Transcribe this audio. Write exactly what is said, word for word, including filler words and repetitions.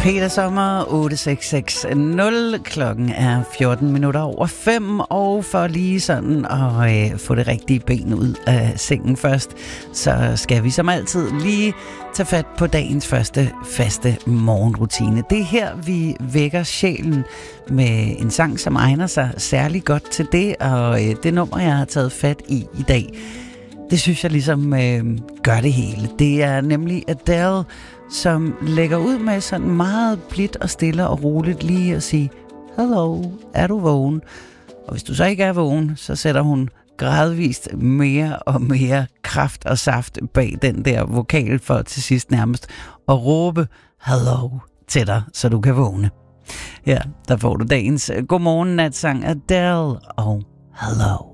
Peter Sommer, otte seks seks nul. Klokken er fjorten minutter over fem, og for lige sådan at øh, få det rigtige ben ud af sengen først, så skal vi som altid lige tage fat på dagens første faste morgenrutine. Det er her, vi vækker sjælen med en sang, som egner sig særlig godt til det, og øh, det nummer, jeg har taget fat i i dag, det synes jeg ligesom øh, gør det hele. Det er nemlig Adele, som lægger ud med sådan meget blidt og stille og roligt lige at sige, hello, er du vågen? Og hvis du så ikke er vågen, så sætter hun gradvist mere og mere kraft og saft bag den der vokal for til sidst nærmest at råbe hello til dig, så du kan vågne. Ja, der får du dagens godmorgen natsang Adele og hello.